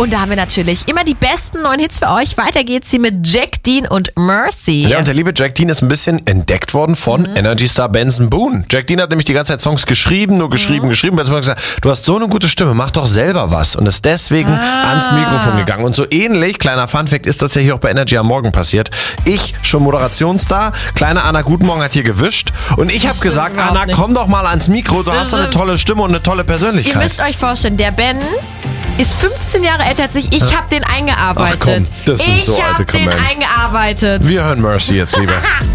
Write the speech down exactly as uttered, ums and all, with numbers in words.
Und da haben wir natürlich immer die besten neuen Hits für euch. Weiter geht's hier mit Jack Dean und Mercy. Ja, und der liebe Jack Dean ist ein bisschen entdeckt worden von mhm. Energy Star Benson Boone. Jack Dean hat nämlich die ganze Zeit Songs geschrieben, nur geschrieben, mhm. geschrieben. Benson Boone hat gesagt, du hast so eine gute Stimme, mach doch selber was. Und ist deswegen ah. ans Mikrofon gegangen. Und so ähnlich, kleiner Funfact, ist das ja hier auch bei Energy am Morgen passiert. Ich, schon Moderationsstar, kleine Anna Gutmorgen hat hier gewischt. Und ich habe gesagt, Anna, nicht. komm doch mal ans Mikro, du das hast eine tolle Stimme und eine tolle Persönlichkeit. Ihr müsst euch vorstellen, der Ben ist fünfzehn Jahre älter als ich. Ich habe den eingearbeitet. Ach komm, das sind ich so alte habe den Kamellen. eingearbeitet. Wir hören Mercy jetzt lieber.